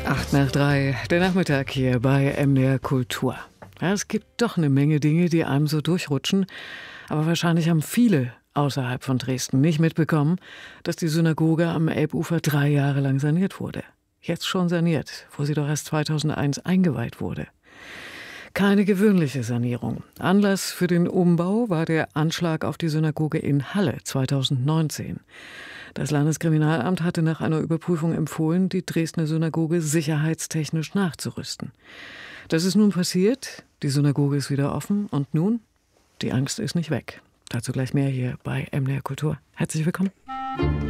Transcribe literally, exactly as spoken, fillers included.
Acht nach drei, der Nachmittag hier bei M D R Kultur. Ja, es gibt doch eine Menge Dinge, die einem so durchrutschen. Aber wahrscheinlich haben viele außerhalb von Dresden nicht mitbekommen, dass die Synagoge am Elbufer drei Jahre lang saniert wurde. Jetzt schon saniert, wo sie doch erst zweitausendeins eingeweiht wurde. Keine gewöhnliche Sanierung. Anlass für den Umbau war der Anschlag auf die Synagoge in Halle zweitausendneunzehn. Das Landeskriminalamt hatte nach einer Überprüfung empfohlen, die Dresdner Synagoge sicherheitstechnisch nachzurüsten. Das ist nun passiert. Die Synagoge ist wieder offen und nun, die Angst ist nicht weg. Dazu gleich mehr hier bei M D R Kultur. Herzlich willkommen.